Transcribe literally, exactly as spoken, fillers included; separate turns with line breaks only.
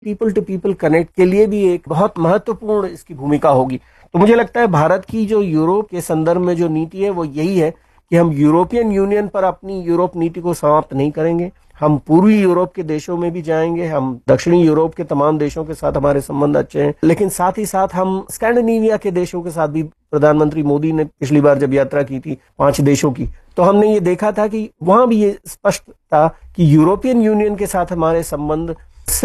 People to people connect के लिए भी एक बहुत महत्वपूर्ण इसकी भूमिका होगी। तो मुझे लगता है भारत की जो यूरोप के संदर्भ में जो नीति है वो यही है कि हम यूरोपियन यूनियन पर अपनी यूरोप नीति को समाप्त नहीं करेंगे, हम पूर्वी यूरोप के देशों में भी जाएंगे, हम दक्षिणी यूरोप के तमाम देशों के साथ हमारे संबंध अच्छे हैं, लेकिन साथ ही साथ हम स्कैंडिनेविया के देशों के साथ भी, प्रधानमंत्री मोदी ने पिछली बार जब यात्रा की थी पांच देशों की, तो हमने ये देखा था कि वहां भी ये स्पष्ट था कि यूरोपियन यूनियन के साथ हमारे संबंध